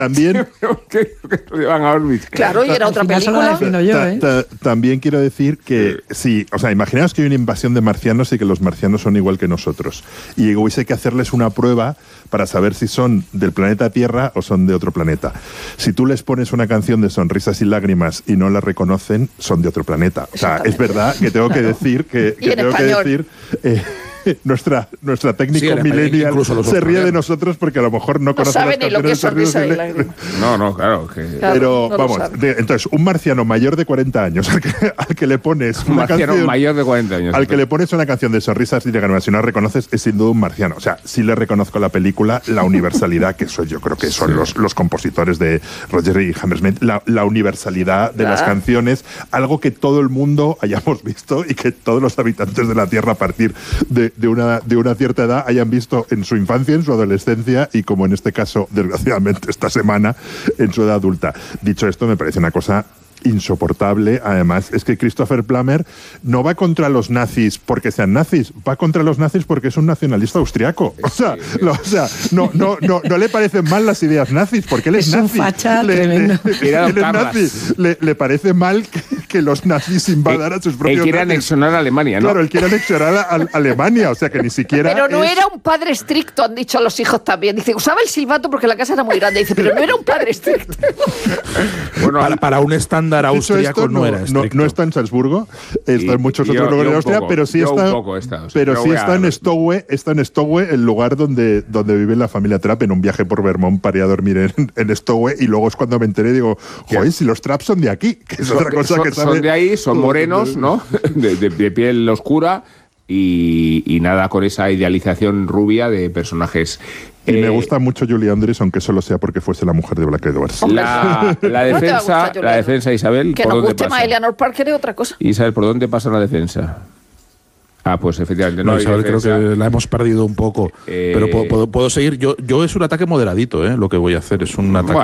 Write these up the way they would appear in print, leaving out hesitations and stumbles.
También van a dormir. Claro, y era otra película. También quiero decir que sí, o sea, imaginaos que hay una invasión de marcianos y que los marcianos son igual que nosotros. Y hubiese que hacerles una prueba para saber si son del planeta Tierra o son de otro planeta. Si tú les pones una canción de Sonrisas y Lágrimas y no la reconocen, son de otro planeta. O sea, es verdad que tengo que decir que nuestra técnico millennial se ríe de nosotros porque a lo mejor no conoce las canciones de Sonrisas y Lágrimas. No, claro. Pero vamos, entonces, un marciano mayor de 40 años al que le pones una canción mayor de 40 años. Al que le pones una canción de Sonrisas y Lágrimas y no la reconoces, es sin duda un marciano. O sea, sí le reconozco la película, la universalidad, que eso yo creo que son los compositores de Roger y Hammersmith, la universalidad de las canciones, algo que todo el mundo hayamos visto y que todos los habitantes de la Tierra a partir de una cierta edad hayan visto en su infancia, en su adolescencia y, como en este caso, desgraciadamente, esta semana, en su edad adulta. Dicho esto, me parece una cosa insoportable. Además, es que Christopher Plummer no va contra los nazis porque sean nazis, va contra los nazis porque es un nacionalista austriaco. O sea, no le parecen mal las ideas nazis, porque él es nazi. Un facha tremendo. Le parece mal que los nazis invadan a sus propios. Él quiere anexionar a Alemania, ¿no? Claro, él quiere anexionar a Alemania, o sea que ni siquiera. Pero no era un padre estricto, han dicho los hijos también. Dice, usaba el silbato porque la casa era muy grande. Dice, pero no era un padre estricto. Bueno, para un estándar austriaco no era estricto. No está en Salzburgo, está en muchos otros lugares de Austria, pero sí está en Stowe, el lugar donde vive la familia Trapp, en un viaje por Vermont para ir a dormir en Stowe, y luego es cuando me enteré, digo, joder, si los Trapp son de aquí, que es otra cosa que sabe. Son de ahí, son morenos, ¿no? de piel oscura y nada con esa idealización rubia de personajes. Y me gusta mucho Julie Andrews, aunque solo sea porque fuese la mujer de Black Edwards. La defensa, Isabel. Que nos guste más Eleanor Parker es otra cosa. Isabel, ¿por dónde pasa la defensa? Pues efectivamente no, Isabel, creo que la hemos perdido un poco. Pero puedo seguir. Yo es un ataque moderadito, lo que voy a hacer. Es un ataque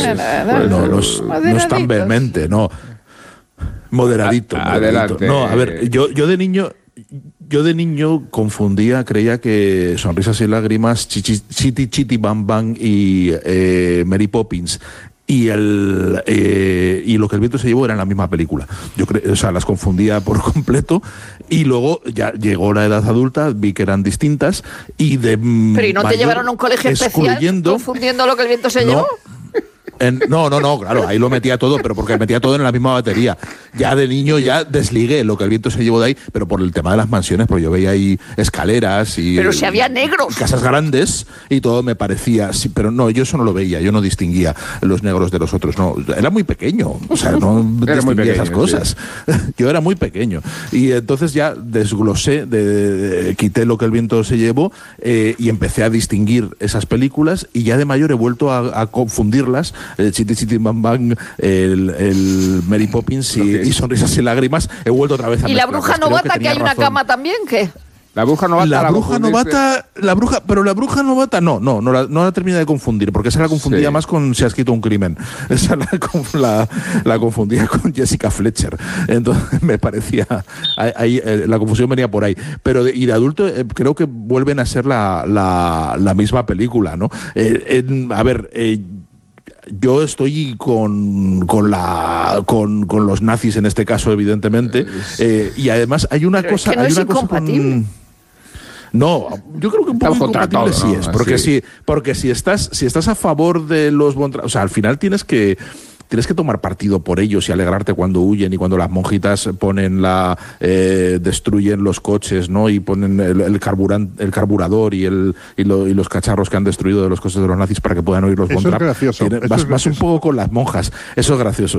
no es tan vehemente, no. Moderadito. Adelante. No, a ver, yo de niño confundía, creía que Sonrisas y Lágrimas, Chitty Chitty Bang Bang y Mary Poppins y Lo que el viento se llevó eran la misma película. Las confundía por completo, y luego ya llegó la edad adulta, vi que eran distintas y de Pero ¿y no te llevaron a un colegio especial confundiendo Lo que el viento se llevó? No, claro, ahí lo metía todo, pero porque metía todo en la misma batería. Ya de niño ya desligué Lo que el viento se llevó de ahí, pero por el tema de las mansiones, porque yo veía ahí escaleras y... Pero si había negros. Casas grandes y todo me parecía... Sí, pero no, yo eso no lo veía, yo no distinguía los negros de los otros, no. Era muy pequeño, o sea, no distinguía esas cosas. Sí. Yo era muy pequeño. Y entonces ya desglosé, quité Lo que el viento se llevó y empecé a distinguir esas películas, y ya de mayor he vuelto a confundirlas. Chitty Chitty Bang Bang, el Mary Poppins y Sonrisas y Lágrimas, he vuelto otra vez a ¿Y la bruja novata, que hay una cama también? ¿Qué? La bruja novata. Pero la bruja novata no la termina de confundir, porque esa la confundía más con Se ha escrito un crimen. Esa la confundía con Jessica Fletcher. Entonces me parecía ahí, la confusión venía por ahí. Pero de adulto creo que vuelven a ser la misma película, ¿no? Yo estoy con los nazis en este caso, evidentemente, y además hay una cosa... Es que no es incompatible. No, yo creo que un poco incompatible sí es, porque si estás a favor de los... O sea, al final tienes que tomar partido por ellos y alegrarte cuando huyen y cuando las monjitas destruyen los coches, ¿no? Y ponen el carburador y los cacharros que han destruido de los coches de los nazis para que puedan oír los Bontrap. Eso es gracioso. Vas un poco con las monjas. Eso es gracioso.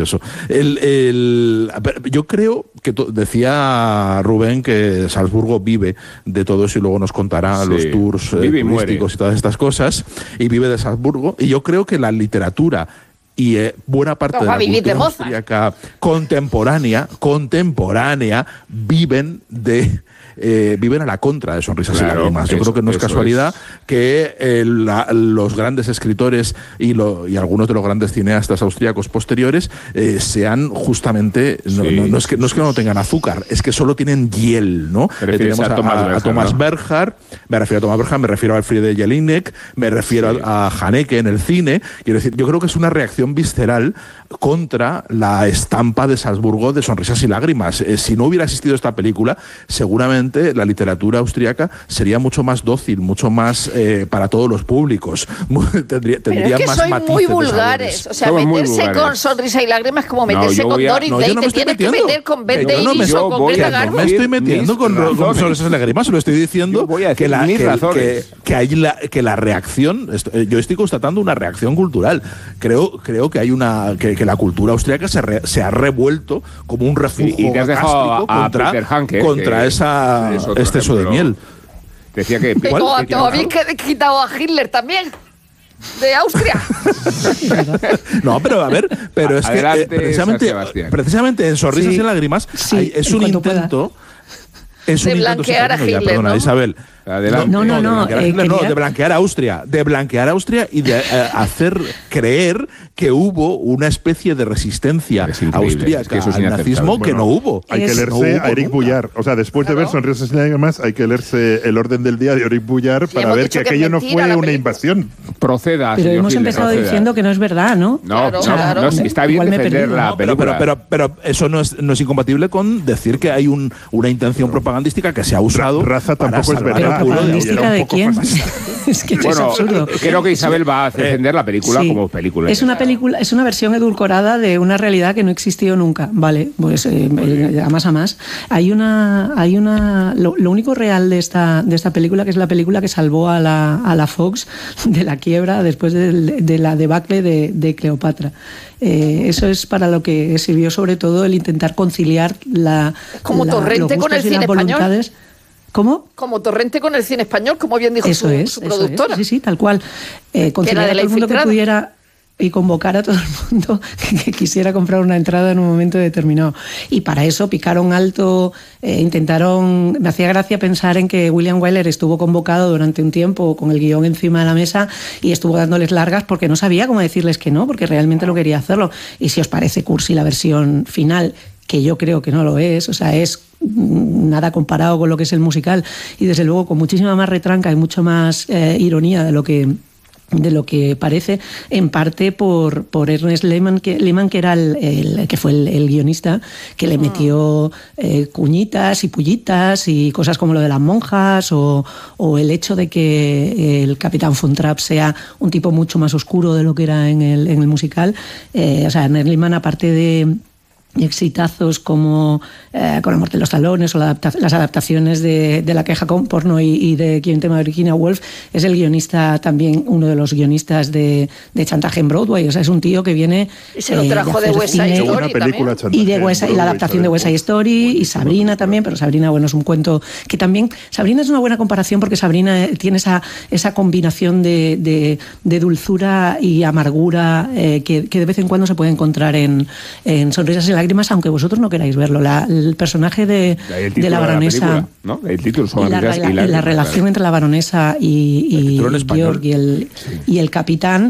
Yo creo que decía Rubén que Salzburgo vive de todo eso, y luego nos contará los tours turísticos y todas estas cosas, y vive de Salzburgo, y yo creo que la literatura y buena parte de la cultura austríaca contemporánea viven de viven a la contra de Sonrisas y Lágrimas. Yo creo que no es casualidad que los grandes escritores y algunos de los grandes cineastas austríacos posteriores sean justamente, no es que no tengan azúcar, es que solo tienen hiel, ¿no? Tenemos a Thomas Bernhard, me refiero a Thomas Bernhard, me refiero a Friedrich Jelinek, me refiero a Haneke en el cine. Quiero decir, yo creo que es una reacción visceral contra la estampa de Salzburgo de Sonrisas y Lágrimas. Si no hubiera existido esta película, seguramente la literatura austríaca sería mucho más dócil, mucho más para todos los públicos. Tendría pero es que más sois matices. muy vulgares. O sea, meterse con Sonrisa y Lágrimas es como meterse con Doris Day. Te tienes que meter con Ben Davis o con Greta Garbo. No me estoy metiendo con Sonrisas y Lágrimas, lo estoy diciendo que la reacción, yo estoy constatando una reacción cultural. Creo que hay que la cultura austríaca se ha revuelto como un refugio gástrico contra ese exceso de miel. Decía que habéis quitado a Hitler también de Austria. No, pero a ver, es que precisamente en Sonrisas y Lágrimas es un intento de blanquear a Hitler, perdona, ¿no? Isabel. De blanquear a Austria y de hacer creer que hubo una especie de resistencia austríaca al nazismo que no hubo. Hay que leerse a Eric Boullard. O sea, después de ver Sonrisas y Lágrimas, hay que leerse El orden del día de Eric Boullard para ver que aquello no fue una invasión. Proceda, pero hemos empezado diciendo que no es verdad, ¿no? No, está bien defender la película. Pero eso no es incompatible con decir que hay una intención propagandística que se ha usado. Raza tampoco es verdad. ¿Propagandística de quién? Es que es absurdo. Creo que Isabel va a defender la película como película. Es una versión edulcorada de una realidad que no existió nunca. Vale, pues a más. Lo único real de esta película, que es la película que salvó a la Fox de la quiebra después de la debacle de Cleopatra. Eso es para lo que sirvió sobre todo el intentar conciliar como Torrente con el cine español. ¿Cómo? Como Torrente con el cine español, como bien dijo su productora. Sí, tal cual. Conciliar a todo el mundo que pudiera y convocar a todo el mundo que quisiera comprar una entrada en un momento determinado. Y para eso picaron alto, intentaron... Me hacía gracia pensar en que William Wyler estuvo convocado durante un tiempo con el guión encima de la mesa y estuvo dándoles largas porque no sabía cómo decirles que no, porque realmente no quería hacerlo. Y si os parece cursi la versión final, que yo creo que no lo es, o sea, es nada comparado con lo que es el musical y desde luego con muchísima más retranca y mucho más ironía de lo que parece, en parte por Ernest Lehmann, que era el que fue el guionista, que le metió cuñitas y pullitas y cosas como lo de las monjas o el hecho de que el Capitán Von Trapp sea un tipo mucho más oscuro de lo que era en el musical. O sea, Ernest Lehmann, aparte de exitazos como Con la muerte de los talones o las adaptaciones de La queja con porno y de Quien tema de Virginia Woolf, es el guionista también, uno de los guionistas de Chantaje en Broadway. O sea, es un tío que viene y se lo trajo de West Side Story y la adaptación de West Side Story y Sabrina también, pero Sabrina, bueno, es un cuento que también... Sabrina es una buena comparación porque Sabrina tiene esa combinación de dulzura y amargura que de vez en cuando se puede encontrar en Sonrisas y Lágrimas, aunque vosotros no queráis verlo. El personaje de la baronesa, ¿no? El título y la relación entre la baronesa y Georg y el capitán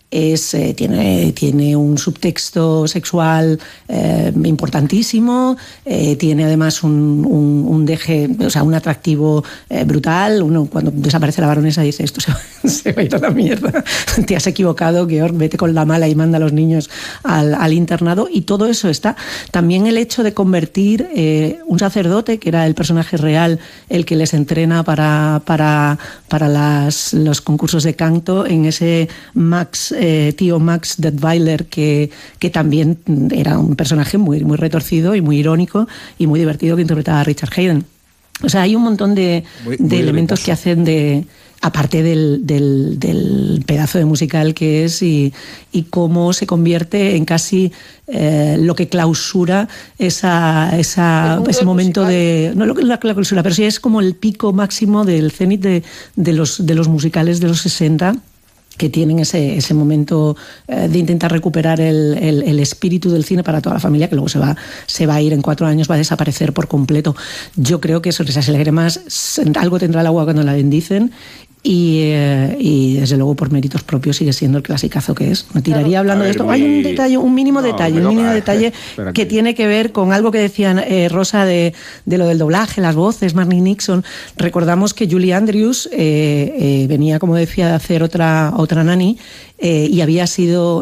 tiene un subtexto sexual importantísimo, tiene además un deje, o sea, un atractivo brutal. Uno, cuando desaparece la baronesa, dice: esto se va a ir a la mierda, te has equivocado, Georg, vete con la mala y manda a los niños al internado. Y todo eso está. También el hecho de convertir un sacerdote, que era el personaje real, el que les entrena para los concursos de canto, en ese tío Max Detweiler, que también era un personaje muy, muy retorcido y muy irónico y muy divertido, que interpretaba a Richard Haydn. O sea, hay un montón de elementos que hacen aparte del pedazo de musical que es y cómo se convierte en casi lo que clausura ese momento musical. No lo que es la clausura, pero sí es como el pico máximo del cenit de los musicales de los 60, que tienen ese momento de intentar recuperar el espíritu del cine para toda la familia, que luego se va a ir en 4 años, va a desaparecer por completo. Yo creo que Sonrisas y Lágrimas algo tendrá el agua cuando la bendicen, y desde luego por méritos propios sigue siendo el clasicazo que es. Me tiraría hablando de esto. Hay un mínimo detalle que tiene que ver con algo que decían Rosa de lo del doblaje, las voces, Marnie Nixon. Recordamos que Julie Andrews venía, como decía, de hacer otra Nani, y había sido